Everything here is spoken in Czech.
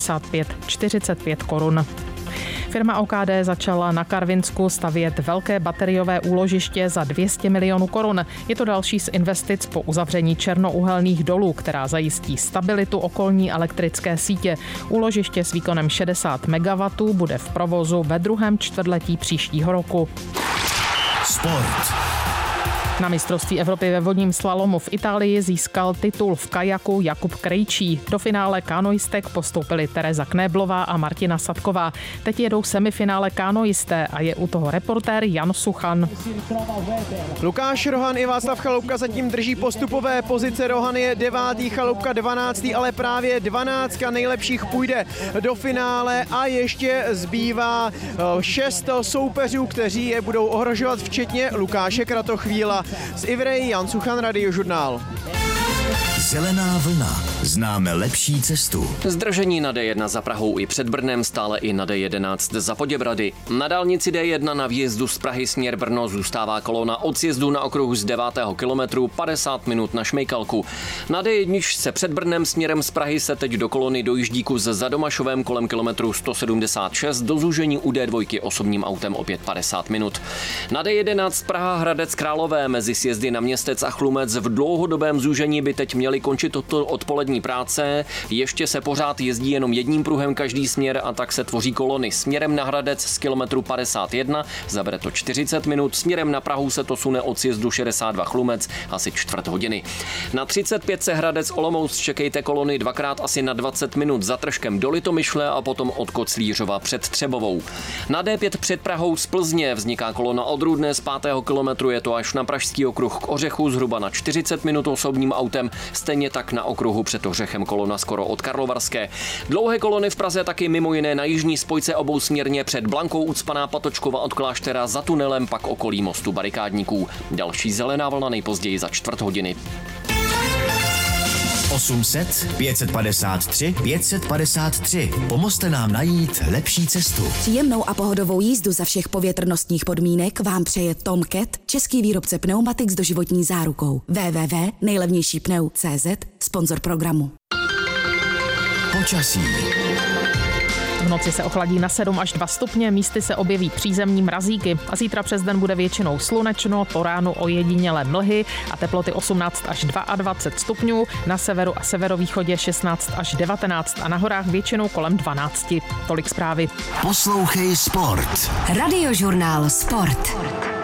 65-45 korun. Firma OKD začala na Karvinsku stavět velké bateriové úložiště za 200 milionů korun. Je to další z investic po uzavření černouhelných dolů, která zajistí stabilitu okolní elektrické sítě. Úložiště s výkonem 60 MW bude v provozu ve druhém čtvrtletí příštího roku. Sport. Na mistrovství Evropy ve vodním slalomu v Itálii získal titul v kajaku Jakub Krejčí. Do finále kánoistek postoupili Tereza Knéblová a Martina Sadková. Teď jedou semifinále kánoisté a je u toho reportér Jan Suchan. Lukáš Rohan i Václav Chaloupka zatím drží postupové pozice. Rohan je 9., Chaloupka 12., ale právě 12 nejlepších půjde do finále a ještě zbývá 6 soupeřů, kteří je budou ohrožovat, včetně Lukáše Kratochvíla. Z Ivrej Jan Suchan, Radiožurnál. Zelená vlna. Známe lepší cestu. Zdržení na D1 za Prahou i před Brnem, stále i na D11 za Poděbrady. Na dálnici D1 na výjezdu z Prahy směr Brno zůstává kolona od sjezdu na okruhu z 9. kilometru 50 minut na Šmejkalku. Na D1 se před Brnem směrem z Prahy se teď do kolony dojíždíku s Zadomašovem kolem kilometru 176 do zúžení u D2 osobním autem opět 50 minut. Na D11 Praha Hradec Králové mezi sjezdy na Městec a Chlumec v dlouhodobém zúžení by teď měly končit odpolední práce. Ještě se pořád jezdí jenom jedním pruhem každý směr a tak se tvoří kolony. Směrem na Hradec z kilometru 51 zabere to 40 minut, směrem na Prahu se to sune od sjezdu 62 Chlumec asi čtvrt hodiny. Na 35 se Hradec Olomouc čekejte kolony dvakrát asi na 20 minut za Tržkem do Litomyšle a potom od Koclířova před Třebovou. Na D5 před Prahou z Plzně vzniká kolona od Rudné z 5. kilometru, je to až na Pražský okruh k Ořechu zhruba na 40 minut osobním autem, stejně tak na okruhu před Ořechem kolona skoro od Karlovarské. Dlouhé kolony v Praze taky mimo jiné na jižní spojce obousměrně před Blankou ucpaná Patočkova od Kláštera, za tunelem pak okolí mostu barikádníků. Další zelená vlna nejpozději za čtvrt hodiny. 800 553 553. Pomozte nám najít lepší cestu. Příjemnou a pohodovou jízdu za všech povětrnostních podmínek vám přeje Tom Cat, český výrobce pneumatik s doživotní zárukou. www.nejlevnějšípneu.cz, sponzor programu. Počasí. V noci se ochladí na 7 až 2 stupně, místy se objeví přízemní mrazíky a zítra přes den bude většinou slunečno, po ránu ojedinělé mlhy a teploty 18 až 22 stupňů, na severu a severovýchodě 16 až 19 a na horách většinou kolem 12. Tolik zprávy. Poslouchej Sport. Radiožurnál Sport.